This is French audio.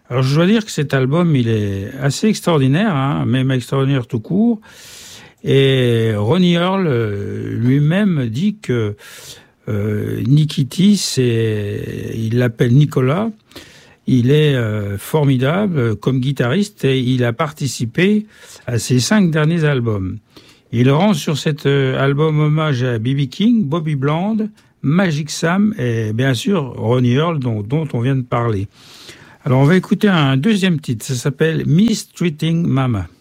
Alors je dois dire que cet album, il est assez extraordinaire, hein, même extraordinaire tout court. Et Ronnie Earl lui-même dit que Nikiti, il l'appelle Nicolas, il est formidable comme guitariste et il a participé à ses 5 derniers albums. Il rend sur cet album hommage à B.B. King, Bobby Bland, Magic Sam et bien sûr Ronnie Earl dont on vient de parler. Alors on va écouter un deuxième titre, ça s'appelle Mistreating Mama.